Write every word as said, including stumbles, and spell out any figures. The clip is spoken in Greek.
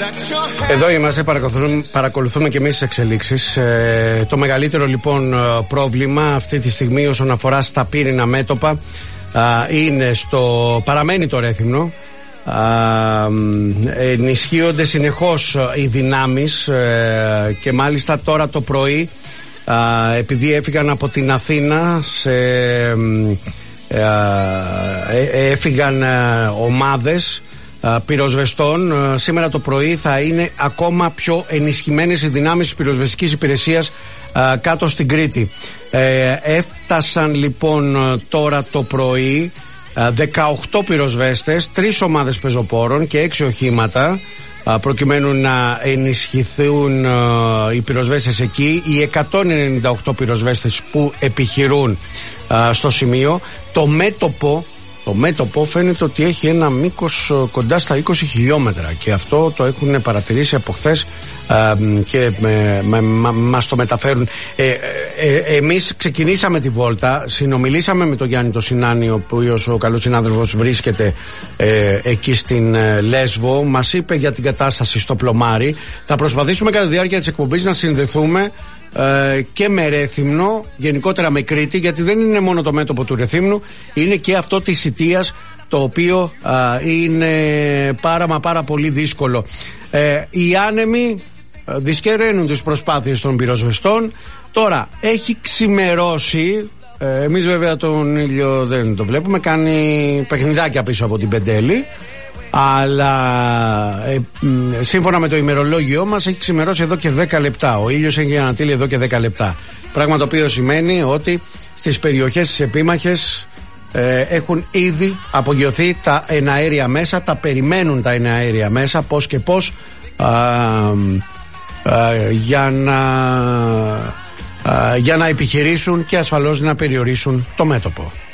Εδώ είμαστε, παρακολουθούμε, παρακολουθούμε και εμείς τις εξελίξεις. Ε, το μεγαλύτερο λοιπόν πρόβλημα αυτή τη στιγμή όσον αφορά στα πύρινα μέτωπα ε, είναι στο, παραμένει το Ρέθυμνο. Ε, ενισχύονται συνεχώς οι δυνάμεις ε, και μάλιστα τώρα το πρωί ε, επειδή έφυγαν από την Αθήνα σε, ε, ε, έφυγαν ε, ομάδες πυροσβεστών. Σήμερα το πρωί θα είναι ακόμα πιο ενισχυμένες οι δυνάμεις της πυροσβεστικής υπηρεσίας κάτω στην Κρήτη. Ε, έφτασαν λοιπόν τώρα το πρωί δεκαοκτώ πυροσβέστες, τρεις ομάδες πεζοπόρων και έξι οχήματα προκειμένου να ενισχυθούν οι πυροσβέστες εκεί, οι εκατόν ενενήντα οκτώ πυροσβέστες που επιχειρούν στο σημείο. Το μέτωπο Το μέτωπο φαίνεται ότι έχει ένα μήκος κοντά στα είκοσι χιλιόμετρα και αυτό το έχουν παρατηρήσει από χθες ε, και με, με, με, μας το μεταφέρουν. Ε, ε, ε, εμείς ξεκινήσαμε τη βόλτα, συνομιλήσαμε με τον Γιάννη το Σινάνη, ο οποίος ο καλός συνάδελφος βρίσκεται ε, εκεί στην ε, Λέσβο. Μας είπε για την κατάσταση στο Πλωμάρι. Θα προσπαθήσουμε κατά τη διάρκεια της εκπομπής να συνδεθούμε Uh, και με Ρέθυμνο, γενικότερα με Κρήτη, γιατί δεν είναι μόνο το μέτωπο του Ρεθύμνου, είναι και αυτό της Σιτίας, το οποίο uh, είναι πάρα μα πάρα πολύ δύσκολο. Uh, οι άνεμοι uh, δυσκεραίνουν τις προσπάθειες των πυροσβεστών. Τώρα έχει ξημερώσει. Uh, εμείς βέβαια τον ήλιο δεν το βλέπουμε, κάνει παιχνιδάκια πίσω από την Πεντέλη. Αλλά ε, σύμφωνα με το ημερολόγιο μας έχει ξημερώσει εδώ και δέκα λεπτά. Ο ήλιος έχει ανατείλει εδώ και δέκα λεπτά. Πράγμα το οποίο σημαίνει ότι στις περιοχές τις επίμαχες ε, έχουν ήδη απογειωθεί τα εναέρια μέσα. Τα περιμένουν τα εναέρια μέσα πώς και πώς α, α, για, να, α, για να επιχειρήσουν και ασφαλώς να περιορίσουν το μέτωπο.